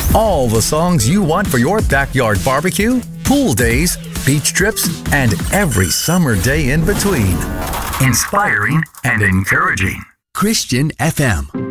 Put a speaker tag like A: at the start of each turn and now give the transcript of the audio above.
A: All the songs you want for your backyard barbecue, pool days, beach trips, and every summer day in between. Inspiring and encouraging.
B: Christian FM.